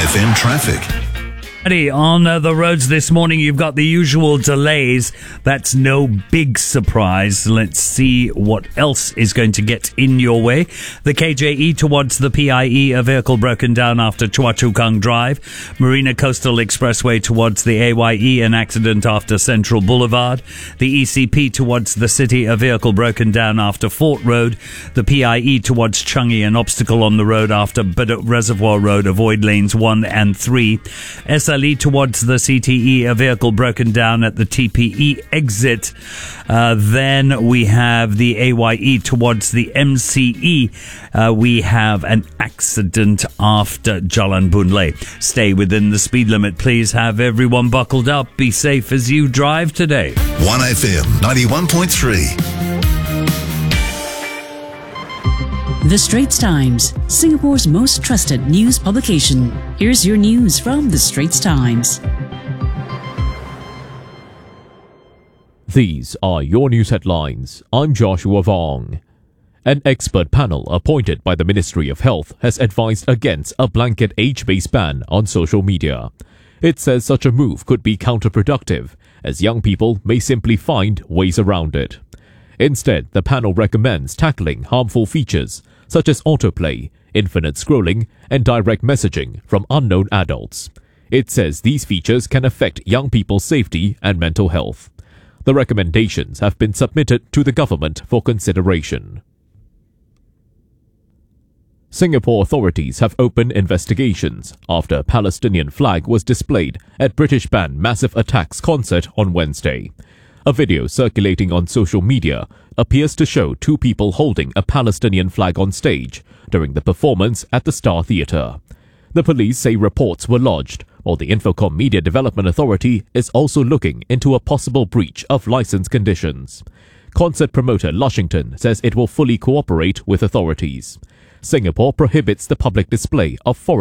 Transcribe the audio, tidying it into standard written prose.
1FM traffic. On the roads this morning, you've got the usual delays. That's no big surprise. Let's see what else is going to get in your way. The KJE towards the PIE, a vehicle broken down after Chua Chu Kang Drive. Marina Coastal Expressway towards the AYE, an accident after Central Boulevard. The ECP towards the city, a vehicle broken down after Fort Road. The PIE towards Changi, an obstacle on the road after Bedok Reservoir Road. Avoid lanes 1 and 3. SLE towards the CTE, a vehicle broken down at the TPE exit. Then we have the AYE towards the MCE. We have an accident after Jalan Boon Lay. Stay within the speed limit, please. Have everyone buckled up. Be safe as you drive today. 1FM 91.3. The Straits Times, Singapore's most trusted news publication. Here's your news from The Straits Times. These are your news headlines. I'm Joshua Vong. An expert panel appointed by the Ministry of Health has advised against a blanket age-based ban on social media. It says such a move could be counterproductive, as young people may simply find ways around it. Instead, the panel recommends tackling harmful features such as autoplay, infinite scrolling, and direct messaging from unknown adults. It says these features can affect young people's safety and mental health. The recommendations have been submitted to the government for consideration. Singapore authorities have opened investigations after a Palestinian flag was displayed at British band Massive Attack's concert on Wednesday. A video circulating on social media appears to show two people holding a Palestinian flag on stage during the performance at the Star Theatre. The police say reports were lodged, while the Infocom Media Development Authority is also looking into a possible breach of license conditions. Concert promoter Lushington says it will fully cooperate with authorities. Singapore prohibits the public display of foreign